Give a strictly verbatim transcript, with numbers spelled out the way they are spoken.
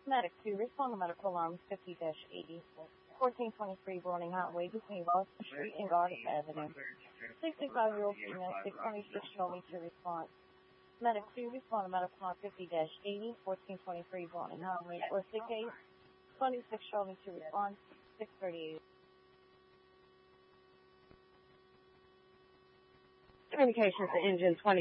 Medic two, respond to medical alarm fifty eighty. fourteen twenty-three Browning Highway between Boston Street and Garden Avenue. sixty-five-year-old female, six twenty-six, show me to response. Medic two, respond to medical alarm fifty eighty, fourteen twenty-three Browning Highway, or six eight twenty-six, show me to response, six thirty-eight. Communications to engine twenty.